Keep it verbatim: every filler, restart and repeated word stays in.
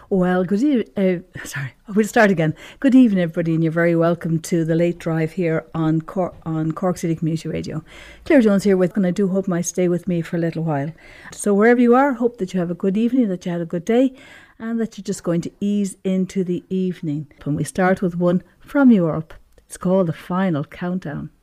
Well, good evening. Uh, sorry, we'll start again. Good evening, everybody, and you're very welcome to the Late Drive here on Cor- on Cork City Community Radio. Claire Jones here with, and I do hope you might stay with me for a little while. So wherever you are, hope that you have a good evening, that you had a good day, and that you're just going to ease into the evening. And we start with one from Europe. It's called The Final Countdown.